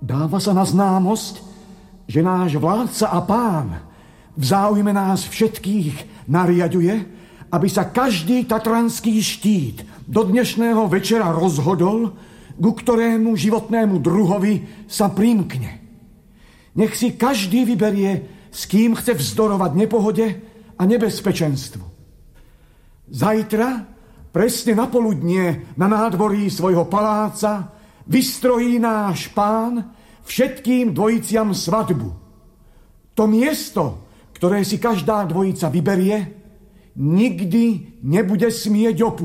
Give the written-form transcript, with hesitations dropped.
Dáva sa na známosť, že náš vládca a pán v záujme nás všetkých nariaďuje, aby sa každý tatranský štít do dnešného večera rozhodol, ku ktorému životnému druhovi sa primkne. Nech si každý vyberie, s kým chce vzdorovať nepohode a nebezpečenstvu. Zajtra, presne na poludnie, na nádvorí svojho paláca, vystrojí náš pán všetkým dvojiciam svadbu. To miesto, ktoré si každá dvojica vyberie, nikdy nebude smieť opustiť.